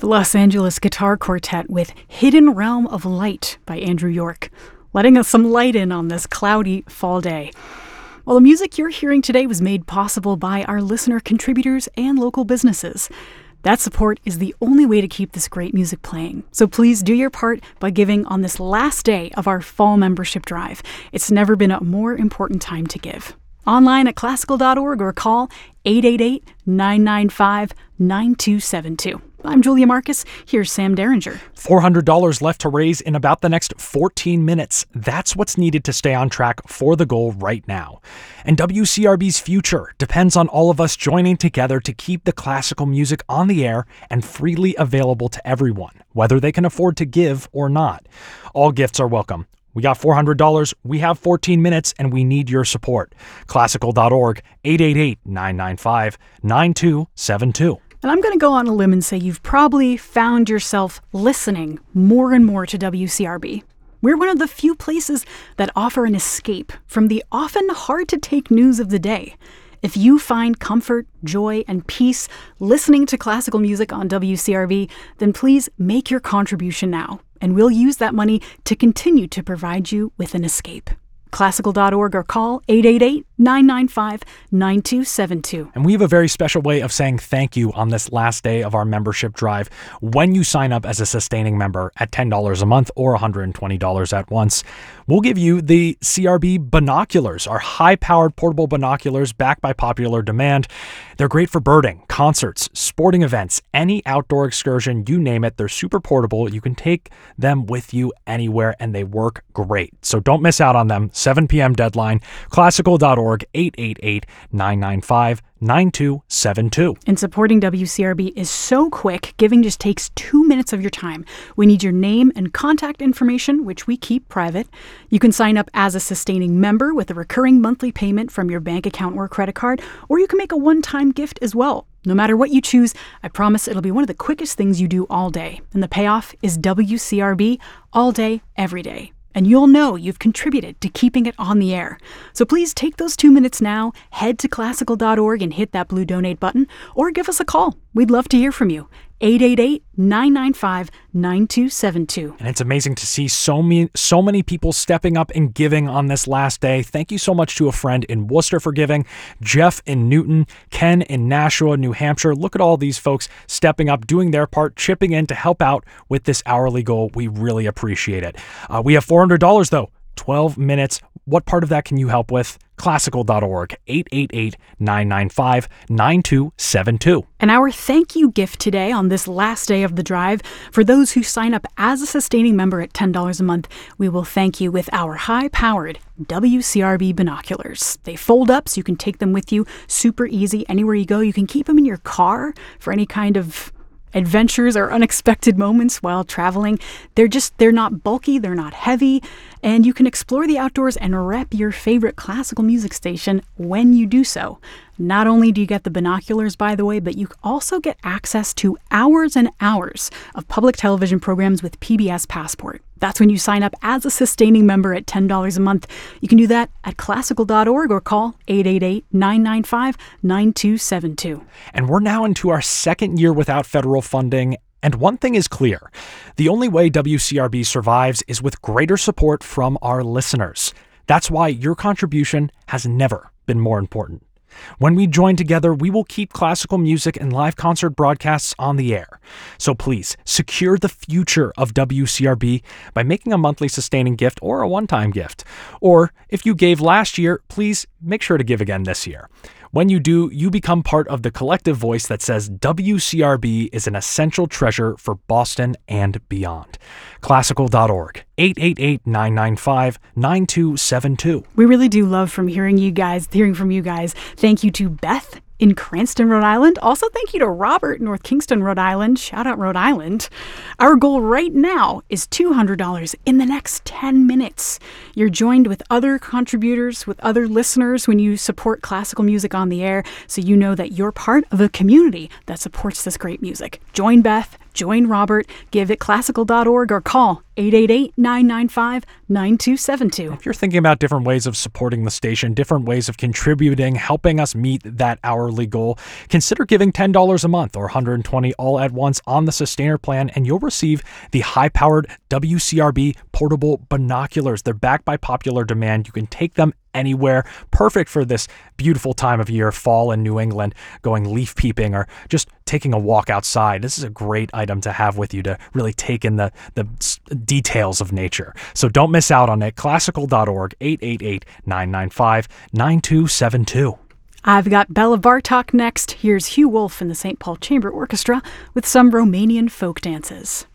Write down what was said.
The Los Angeles Guitar Quartet with Hidden Realm of Light by Andrew York, letting us some light in on this cloudy fall day. Well, the music you're hearing today was made possible by our listener contributors and local businesses. That support is the only way to keep this great music playing. So please do your part by giving on this last day of our fall membership drive. It's never been a more important time to give. Online at classical.org or call 888-995-9272. I'm Julia Marcus. Here's Sam Derringer. $400 left to raise in about the next 14 minutes. That's what's needed to stay on track for the goal right now. And WCRB's future depends on all of us joining together to keep the classical music on the air and freely available to everyone, whether they can afford to give or not. All gifts are welcome. We got $400, we have 14 minutes, and we need your support. Classical.org, 888-995-9272. And I'm going to go on a limb and say you've probably found yourself listening more and more to WCRB. We're one of the few places that offer an escape from the often hard-to-take news of the day. If you find comfort, joy, and peace listening to classical music on WCRB, then please make your contribution now, and we'll use that money to continue to provide you with an escape. Classical.org or call 888-995-9272. And we have a very special way of saying thank you on this last day of our membership drive. When you sign up as a sustaining member at $10 a month or $120 at once, we'll give you the CRB binoculars, our high-powered portable binoculars backed by popular demand. They're great for birding, concerts, sporting events, any outdoor excursion, you name it. They're super portable. You can take them with you anywhere, and they work great. So don't miss out on them. 7 p.m. deadline, classical.org, 888-995-9272. And supporting WCRB is so quick, giving just takes 2 minutes of your time. We need your name and contact information, which we keep private. You can sign up as a sustaining member with a recurring monthly payment from your bank account or credit card, or you can make a one-time gift as well. No matter what you choose, I promise it'll be one of the quickest things you do all day. And the payoff is WCRB all day, every day. And you'll know you've contributed to keeping it on the air. So please take those 2 minutes now, head to classical.org and hit that blue donate button, or give us a call. We'd love to hear from you. 888-995-9272. And it's amazing to see so many people stepping up and giving on this last day. Thank you so much to a friend in Worcester for giving, Jeff in Newton, Ken in Nashua, New Hampshire. Look at all these folks stepping up, doing their part, chipping in to help out with this hourly goal. We really appreciate it. We have $400 though. 12 minutes. What part of that can you help with? Classical.org, 888-995-9272. And our thank you gift today on this last day of the drive, for those who sign up as a sustaining member at $10 a month, we will thank you with our high-powered WCRB binoculars. They fold up so you can take them with you super easy anywhere you go. You can keep them in your car for any kind of adventures or unexpected moments while traveling. They're not bulky, they're not heavy, and you can explore the outdoors and rep your favorite classical music station when you do so. Not only do you get the binoculars, by the way, but you also get access to hours and hours of public television programs with PBS Passport. That's when you sign up as a sustaining member at $10 a month. You can do that at classical.org or call 888-995-9272. And we're now into our second year without federal funding. And one thing is clear. The only way WCRB survives is with greater support from our listeners. That's why your contribution has never been more important. When we join together, we will keep classical music and live concert broadcasts on the air. So please, secure the future of WCRB by making a monthly sustaining gift or a one-time gift. Or if you gave last year, please make sure to give again this year. When you do, you become part of the collective voice that says WCRB is an essential treasure for Boston and beyond. Classical.org, 888-995-9272. We really do love hearing from you guys. Thank you to Beth in Cranston, Rhode Island. Also, thank you to Robert in North Kingston, Rhode Island. Shout out Rhode Island. Our goal right now is $200 in the next 10 minutes. You're joined with other contributors, with other listeners when you support classical music on the air, so you know that you're part of a community that supports this great music. Join Beth, join Robert, give at classical.org or call 888-995-9272. If you're thinking about different ways of supporting the station, different ways of contributing, helping us meet that hourly goal, consider giving $10 a month or $120 all at once on the Sustainer plan, and you'll receive the high-powered WCRB portable binoculars. They're backed by popular demand. You can take them anywhere. Perfect for this beautiful time of year, fall in New England, going leaf peeping or just taking a walk outside. This is a great item to have with you to really take in the details of nature. So don't miss out on it. Classical.org, 888-995-9272. I've got Bella Bartok next. Here's Hugh Wolf and the St. Paul Chamber Orchestra with some Romanian folk dances.